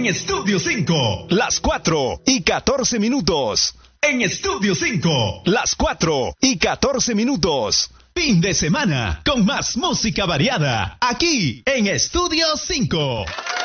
En Estudio 5, las 4:14. En Estudio 5, las 4:14. Fin de semana con más música variada, aquí en Estudio 5.